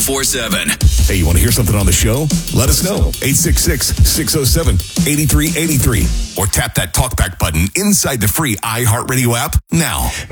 1047. Hey, you want to hear something on the show? Let us know. 866-607-8383. Or tap that talkback button inside the free iHeartRadio app now.